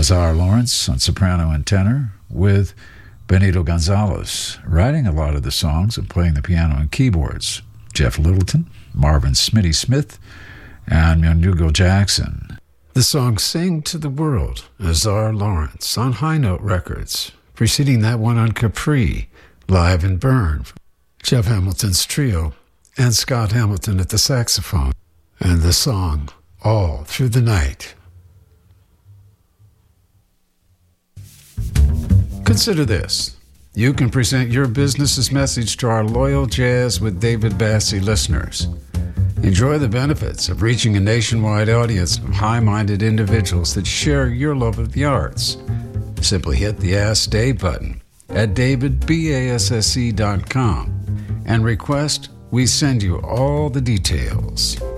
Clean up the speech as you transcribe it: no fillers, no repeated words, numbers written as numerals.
Azar Lawrence on soprano and tenor, with Benito Gonzalez writing a lot of the songs and playing the piano and keyboards, Jeff Littleton, Marvin Smitty Smith, and Myonugo Jackson. The song Sing to the World, Azar Lawrence on High Note Records, preceding that one on Capri, live in Bern, Jeff Hamilton's trio, and Scott Hamilton at the saxophone, and the song All Through the Night. Consider this. You can present your business's message to our loyal Jazz with David Bassie listeners. Enjoy the benefits of reaching a nationwide audience of high-minded individuals that share your love of the arts. Simply hit the Ask Dave button at davidbasse.com and request we send you all the details.